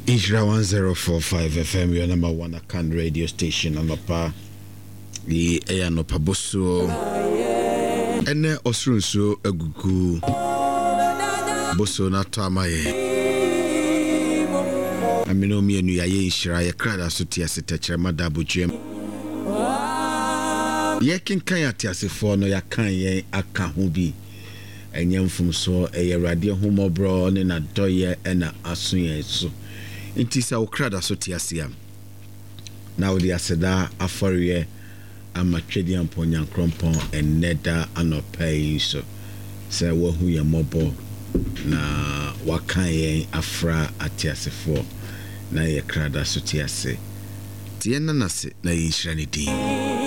Ishra 1045 FM, your number one account radio station on the pa. The Ayanopa Bosso. And Osrunso Agugu Bosso Natamaye. I mean, me and you, Ishra, a crowd as to Tiasita Madabu Jim. Yakin Kayatias for no Yakan Akahubi. And young from so a radio homo bro and a doye and a asuye so. It is our crowd association. Now the Asada Aforie ama Tradian Ponyan Crompon and Neda Anopay so. Say what who ya mobo na wakaye afra atiasefo na ye crowd association. Tiena nase na yishrani di.